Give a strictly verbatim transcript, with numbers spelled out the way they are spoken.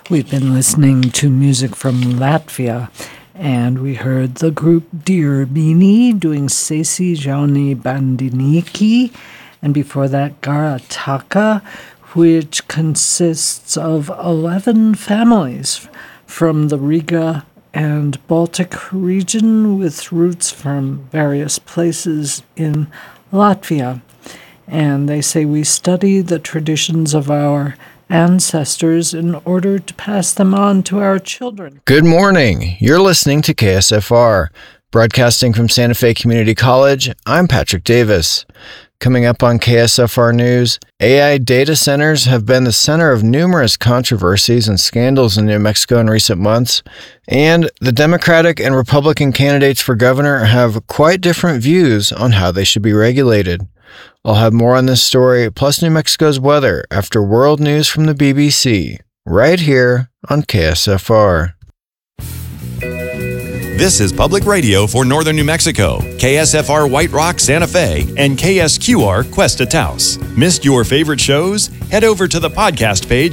We've been listening to music from Latvia, and we heard the group Dirbini doing Sesi Jauni Bandiniki, and before that Garataka, which consists of eleven families from the Riga and Baltic region with roots from various places in Latvia. And they say we study the traditions of our ancestors in order to pass them on to our children. Good morning. You're listening to K S F R. Broadcasting from Santa Fe Community College, I'm Patrick Davis. Coming up on K S F R News, A I data centers have been the center of numerous controversies and scandals in New Mexico in recent months, and the Democratic and Republican candidates for governor have quite different views on how they should be regulated. I'll have more on this story, plus New Mexico's weather, after world news from the B B C, right here on K S F R. This is Public Radio for Northern New Mexico, K S F R White Rock, Santa Fe, and K S Q R Cuesta Taos. Missed your favorite shows? Head over to the podcast page